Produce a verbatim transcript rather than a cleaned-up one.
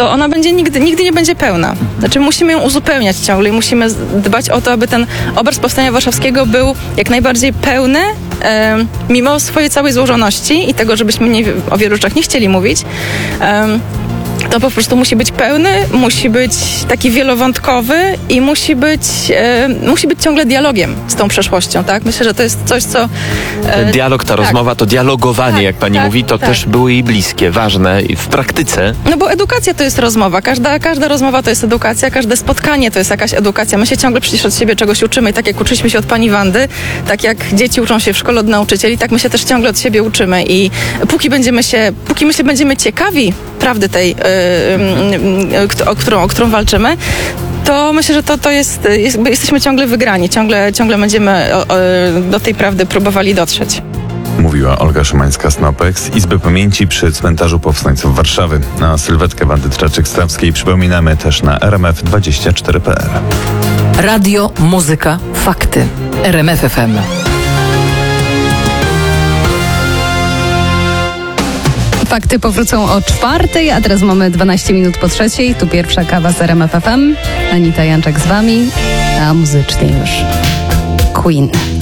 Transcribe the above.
to ona będzie nigdy, nigdy nie będzie pełna. Znaczy musimy ją uzupełniać ciągle i musimy dbać o to, aby ten obraz Powstania Warszawskiego był jak najbardziej pełny, e, mimo swojej całej złożoności i tego, żebyśmy nie, o wielu rzeczach nie chcieli mówić. E, to po prostu musi być pełny, musi być taki wielowątkowy i musi być, e, musi być ciągle dialogiem z tą przeszłością, tak? Myślę, że to jest coś, co... E, Ten dialog, ta tak. rozmowa, to dialogowanie, Tak, jak pani tak, mówi, to tak. też było jej bliskie, ważne i w praktyce. No bo edukacja to jest rozmowa. Każda, każda rozmowa to jest edukacja, każde spotkanie to jest jakaś edukacja. My się ciągle przecież od siebie czegoś uczymy i tak jak uczyliśmy się od pani Wandy, tak jak dzieci uczą się w szkole od nauczycieli, tak my się też ciągle od siebie uczymy i póki będziemy się, póki my się będziemy ciekawi prawdy tej, yy, yy, o, którą, o którą walczymy, to myślę, że to, to jest, jest, jesteśmy ciągle wygrani, ciągle, ciągle będziemy o, o, do tej prawdy próbowali dotrzeć. Mówiła Olga Szymańska-Snopek z Izby Pamięci przy Cmentarzu Powstańców Warszawy. Na sylwetkę Wandy Traczyk-Stawskiej przypominamy też na r m f dwadzieścia cztery kropka p l. Radio, muzyka, fakty. R M F F M. Fakty powrócą o czwartej, a teraz mamy dwanaście minut po trzeciej. Tu pierwsza kawa z R M F F M. Anita Janczak z wami, a muzycznie już Queen.